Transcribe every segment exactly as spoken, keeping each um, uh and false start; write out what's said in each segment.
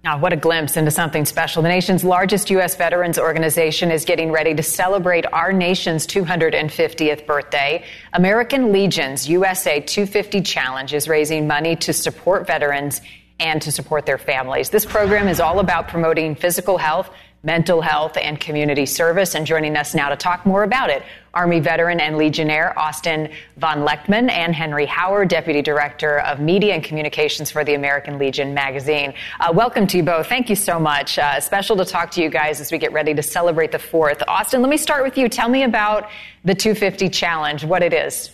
Oh, what a glimpse into something special. The nation's largest U S veterans organization is getting ready to celebrate our nation's two hundred fiftieth birthday. American Legion's U S A two fifty Challenge is raising money to support veterans and to support their families. This program is all about promoting physical health, mental health, and community service. And joining us now to talk more about it, Army veteran and Legionnaire Austin von Lechtman and Henry Howard, Deputy Director of Media and Communications for the American Legion magazine. Uh, welcome to you both. Thank you so much. Uh, special to talk to you guys as we get ready to celebrate the fourth. Austin, let me start with you. Tell me about the two fifty Challenge, what it is.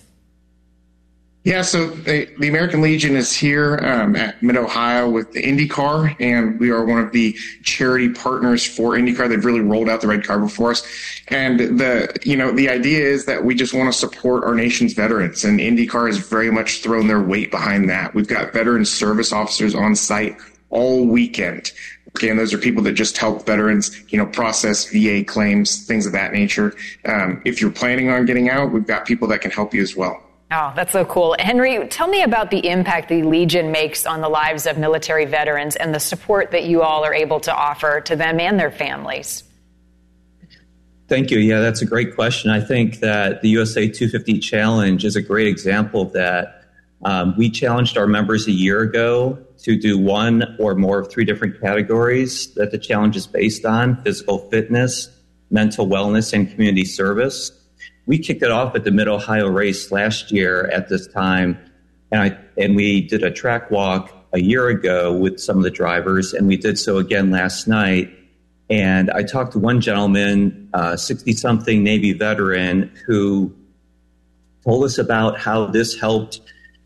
Yeah, so the, the American Legion is here um, at Mid-Ohio with the IndyCar, and we are one of the charity partners for IndyCar. They've really rolled out the red carpet for us. And the, you know, the idea is that we just want to support our nation's veterans, and IndyCar has very much thrown their weight behind that. We've got veteran service officers on site all weekend. Okay, and those are people that just help veterans, you know, process V A claims, things of that nature. Um, if you're planning on getting out, we've got people that can help you as well. Oh, that's so cool. Henry, tell me about the impact the Legion makes on the lives of military veterans and the support that you all are able to offer to them and their families. Thank you. Yeah, that's a great question. I think that the U S A two fifty Challenge is a great example of that. Um, we challenged our members a year ago to do one or more of three different categories that the challenge is based on: physical fitness, mental wellness, and community service. We kicked it off at the Mid-Ohio race last year at this time, and I and we did a track walk a year ago with some of the drivers, and we did so again last night. And I talked to one gentleman, uh, sixty-something Navy veteran, who told us about how this helped,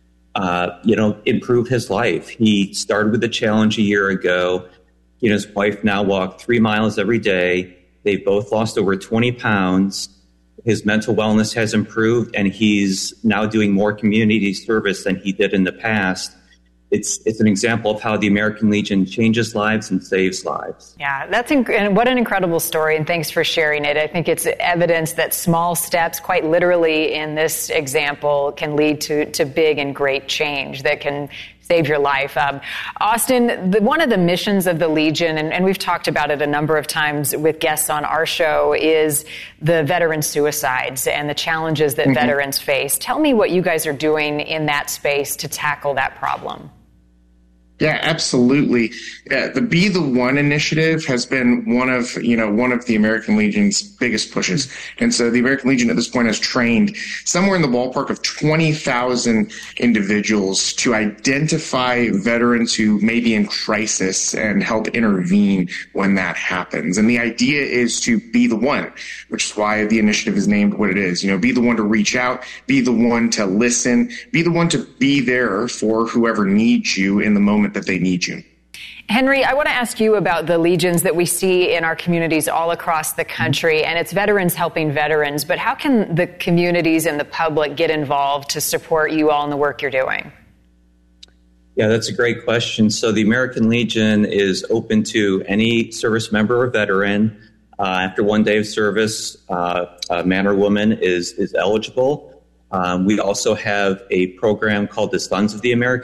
uh, you know, improve his life. He started with the challenge a year ago. He and his wife now walk three miles every day. They've both lost over twenty pounds. His mental wellness has improved, and he's now doing more community service than he did in the past. It's it's an example of how the American Legion changes lives and saves lives. Yeah, that's inc- and what an incredible story, and thanks for sharing it. I think it's evidence that small steps, quite literally in this example, can lead to, to big and great change that can save your life. Um, Austin, the, one of the missions of the Legion, and, and we've talked about it a number of times with guests on our show, is the veteran suicides and the challenges that mm-hmm. veterans face. Tell me what you guys are doing in that space to tackle that problem. Yeah, absolutely. Yeah, the Be the One initiative has been one of, you know, one of the American Legion's biggest pushes. And so the American Legion at this point has trained somewhere in the ballpark of twenty thousand individuals to identify veterans who may be in crisis and help intervene when that happens. And the idea is to be the one, which is why the initiative is named what it is. You know, be the one to reach out, be the one to listen, be the one to be there for whoever needs you in the moment that they need you. Henry, I want to ask you about the Legions that we see in our communities all across the country, and it's veterans helping veterans, but how can the communities and the public get involved to support you all in the work you're doing? Yeah, that's a great question. So the American Legion is open to any service member or veteran. Uh, after one day of service, uh, a man or woman is, is eligible. Um, we also have a program called the Sons of the American